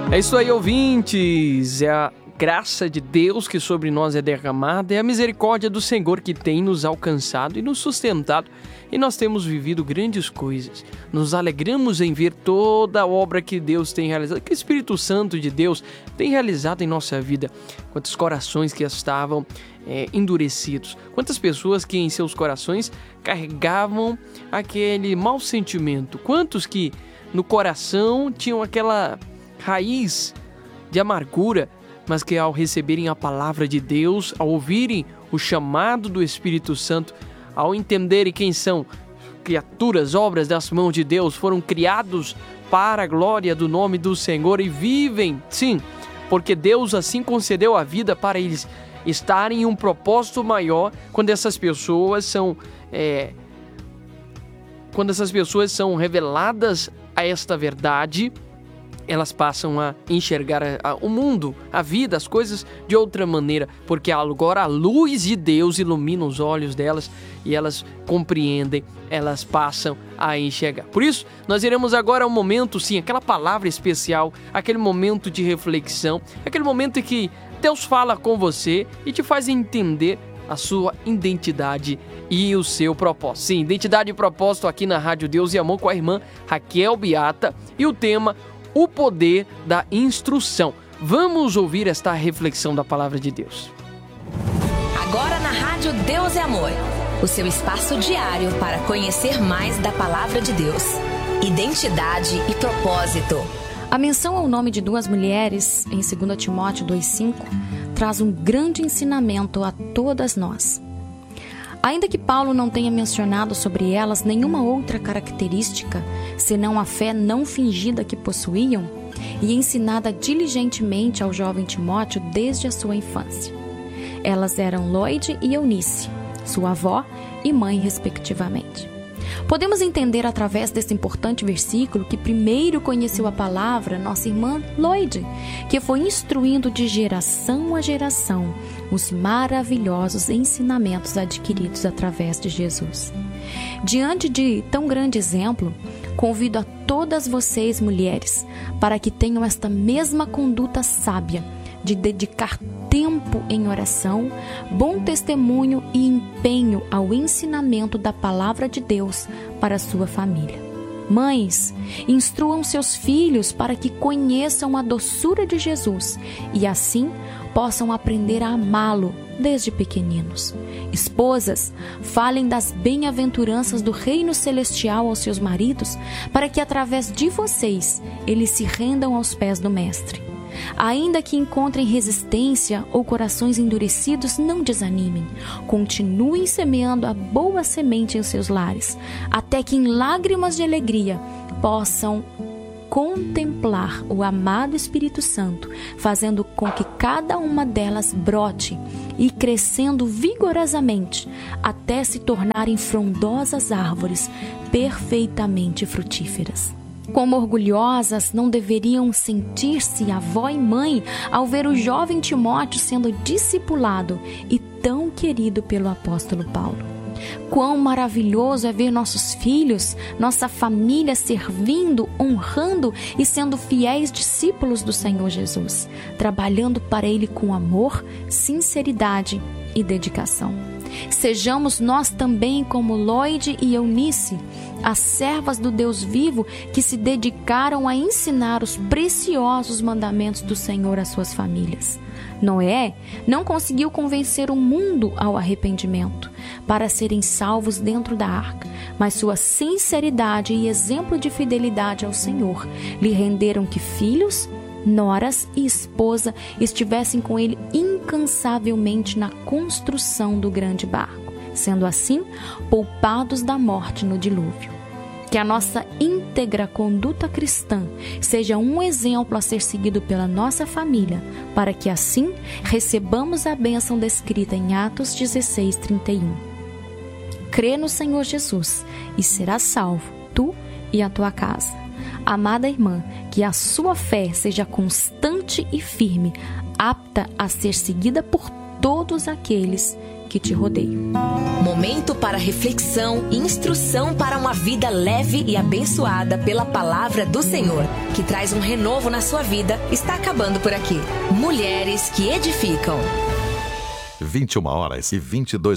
É isso aí, ouvintes. É a graça de Deus que sobre nós é derramada, é a misericórdia do Senhor que tem nos alcançado e nos sustentado. E nós temos vivido grandes coisas. Nos alegramos em ver toda a obra que Deus tem realizado, que o Espírito Santo de Deus tem realizado em nossa vida. Quantos corações que estavam endurecidos. Quantas pessoas que em seus corações carregavam aquele mau sentimento. Quantos que no coração tinham aquela raiz de amargura, mas que ao receberem a palavra de Deus, ao ouvirem o chamado do Espírito Santo, ao entenderem quem são criaturas, obras das mãos de Deus, foram criados para a glória do nome do Senhor e vivem, sim, porque Deus assim concedeu a vida para eles estarem em um propósito maior. Quando essas pessoas são reveladas a esta verdade, elas passam a enxergar o mundo, a vida, as coisas de outra maneira, porque agora a luz de Deus ilumina os olhos delas e elas compreendem, elas passam a enxergar. Por isso, nós iremos agora a um momento, sim, aquela palavra especial, aquele momento de reflexão, aquele momento em que Deus fala com você e te faz entender a sua identidade e o seu propósito. Sim, identidade e propósito aqui na Rádio Deus e Amor com a irmã Raquel Beata e o tema: o poder da instrução. Vamos ouvir esta reflexão da palavra de Deus. Agora na Rádio Deus e Amor, o seu espaço diário para conhecer mais da palavra de Deus. Identidade e propósito. A menção ao nome de duas mulheres em 2 Timóteo 2,5 traz um grande ensinamento a todas nós. Ainda que Paulo não tenha mencionado sobre elas nenhuma outra característica, senão a fé não fingida que possuíam e ensinada diligentemente ao jovem Timóteo desde a sua infância. Elas eram Loide e Eunice, sua avó e mãe, respectivamente. Podemos entender através desse importante versículo que primeiro conheceu a palavra nossa irmã Loide, que foi instruindo de geração a geração os maravilhosos ensinamentos adquiridos através de Jesus. Diante de tão grande exemplo, convido a todas vocês, mulheres, para que tenham esta mesma conduta sábia de dedicar tempo em oração, bom testemunho e empenho ao ensinamento da palavra de Deus para a sua família. Mães, instruam seus filhos para que conheçam a doçura de Jesus e assim possam aprender a amá-lo desde pequeninos. Esposas, falem das bem-aventuranças do reino celestial aos seus maridos para que através de vocês eles se rendam aos pés do Mestre. Ainda que encontrem resistência ou corações endurecidos, não desanimem. Continuem semeando a boa semente em seus lares, até que em lágrimas de alegria possam contemplar o amado Espírito Santo, fazendo com que cada uma delas brote e crescendo vigorosamente até se tornarem frondosas árvores perfeitamente frutíferas. Como orgulhosas não deveriam sentir-se avó e mãe ao ver o jovem Timóteo sendo discipulado e tão querido pelo apóstolo Paulo. Quão maravilhoso é ver nossos filhos, nossa família servindo, honrando e sendo fiéis discípulos do Senhor Jesus, trabalhando para Ele com amor, sinceridade e dedicação. Sejamos nós também como Loide e Eunice, as servas do Deus vivo que se dedicaram a ensinar os preciosos mandamentos do Senhor às suas famílias. Noé não conseguiu convencer o mundo ao arrependimento para serem salvos dentro da arca, mas sua sinceridade e exemplo de fidelidade ao Senhor lhe renderam que filhos, noras e esposa estivessem com ele incansavelmente na construção do grande barco, sendo assim poupados da morte no dilúvio. Que a nossa íntegra conduta cristã seja um exemplo a ser seguido pela nossa família, para que assim recebamos a bênção descrita em Atos 16:31. Crê no Senhor Jesus e serás salvo, tu e a tua casa. Amada irmã, que a sua fé seja constante e firme, apta a ser seguida por todos aqueles que te rodeio. Momento para reflexão e instrução para uma vida leve e abençoada pela palavra do Senhor, que traz um renovo na sua vida, está acabando por aqui. Mulheres que edificam. 21h22.